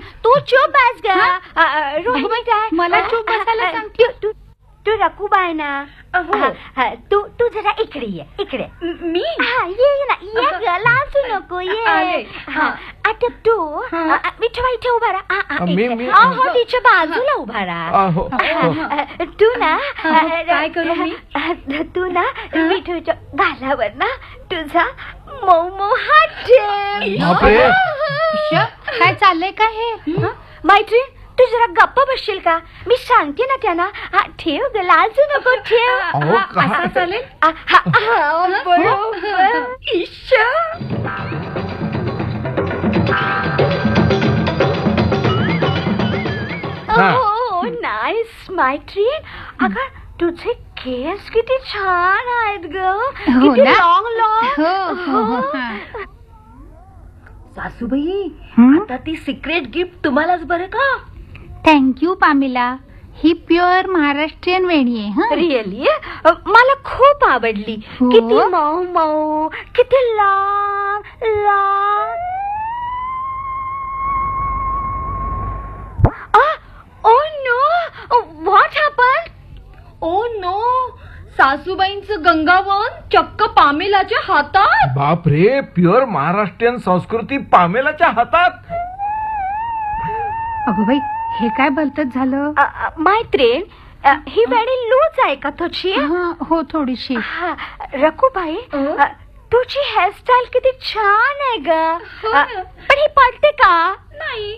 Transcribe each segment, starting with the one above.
तू चुप बस ग. रोहिणी काय मला चुप बसायला सांग. तू रकुबाई ना. तू जरा इकडे ये. इकडे मी ये ना. ये ग, लाजू नको. ये आता तू इथे उभा राहा. हो तिच्या बाजूला उभा राहा. तू ना काय करू मी. तू ना मिठूच्या गालावर ना तुझा मऊ मऊ हात ठेव. काय चाललंय का हे. मैत्रीण तू जरा गप्प बसशील का. मी सांगते ना त्यांना. ठेव ग, लाजू नको. ठेव. असं चालेल. बरोबर. ईशा नाईस मैत्रीण. अगं तुझे केस किती छान आहेत ग. किती लॉंग लॉंग. सासूबाई आता ती सिक्रेट गिफ्ट तुम्हालाच बरं का. Thank you Pamela. ही प्युअर महाराष्ट्रीयन वेणी आहे. रिअली मला खूप आवडली. किती मऊ मऊ, किती लांब लांब. Oh no, what happen. Oh no, सासूबाईंचं Gangavan चक्क पामेलाच्या हातात. बापरे, प्युअर महाराष्ट्रीयन संस्कृती पामेलाच्या हातात. अगं बाई, हे काय भलतच झालं. मैत्रीण ही वेणी लूज आहे का तुझी. हो थोडीशी. रकुबाई तुझी हेअरस्टाईल किती छान आहे ग. पण ही पडते का नाही.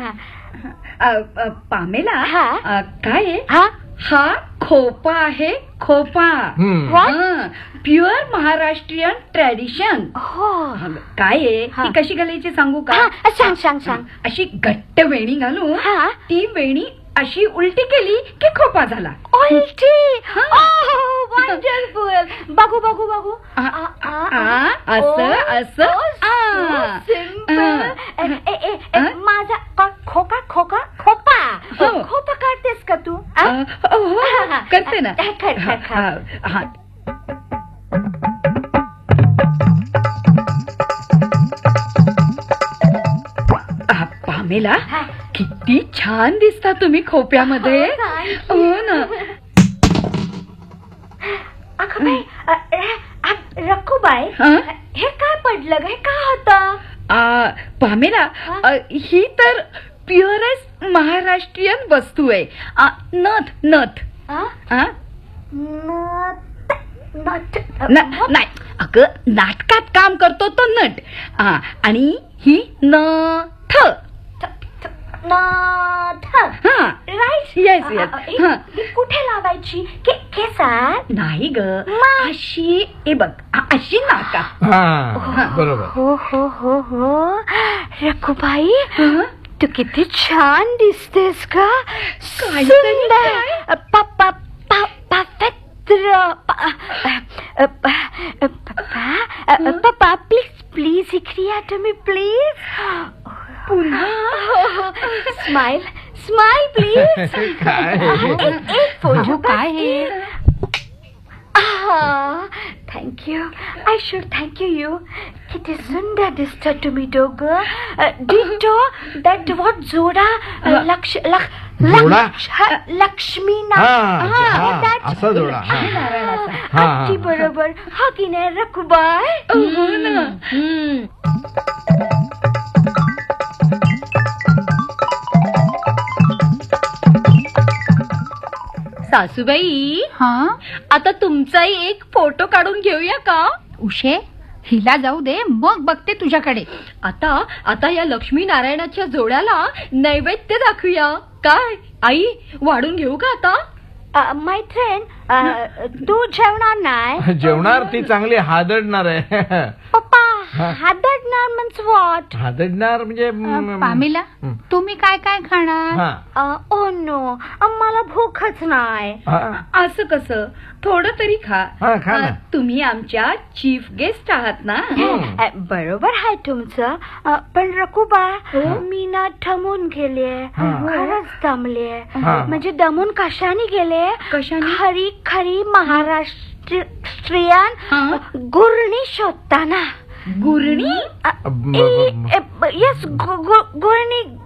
पामेला हा. काय आहे. हा खोपा आहे. खोपा प्युअर महाराष्ट्रीयन ट्रॅडिशन. हो काय आहे ती कशी घालायची सांगू का. सांग सांग सांग. अशी घट्ट वेणी घालून ती वेणी अशी उलटी केली की खोपा झाला. उलटी. वंडरफुल. बघू बघू बघू. असं असं. माझा खोका खोका खोपा. खोपा काढतेस का तू. करते ना. पामेला किती छान दिसता तुम्ही खोप्यामध्ये. हो ना. अगं बाई, रकुबाई हे काय पडलं ग. हे काय होतं. पामेला ही तर प्युअरेस्ट महाराष्ट्रीयन वस्तू आहे. नथ नथ. नाही अगं, नाटकात काम करतो तो नट. आणि ही नथ. राईट. Yes yes. कुठे लावायची. केसात नाही ग. अशी हे बघ, अशी नाका. बरोबर. हो हो हो हो. रकुबाई तू किती छान दिसतेस का. सुंदर. पप्पा प्लीज प्लीज इकडे या तुम्ही प्लीज. पुन्हा स्माइल स्माइल प्लीज. एक फोटो. काय हे. Thank you. I should thank you you. किती सुंदर दिसता तुम्ही दोघं. डिटो दॅट वॉट जोडा. लक्ष्मी असा जोडा. अगदी बरोबर. हा की नाही रकुबाई. सासूबाई आता तुमचाही एक फोटो काढून घेऊया का. उशे, हिला जाऊ दे, मग बघते तुझ्याकडे. आता या लक्ष्मी नारायणाच्या जोड्याला नैवेद्य दाखवूया. काय आई, वाढून घेऊ का आता. मैत्रीण तू जेवणार नाही. जेवणार ती चांगली हादडणार आहे. पप्पा हादडणार म्हणजे व्हॉट. हादडणार म्हणजे पामिला तुम्ही काय काय खाणार. ओ नो, मला भूकच नाही. असं कसं, थोडं तरी खा. तुम्ही आमच्या चीफ गेस्ट आहात ना. बरोबर आहे तुमचं. पण रकुबा मी ना थमून गेले. खरंच दमले. म्हणजे दमून कशाने गेले. खरी खरी महाराष्ट्रीयन गुरणी शोधताना. गुरणी. येस गुरणी.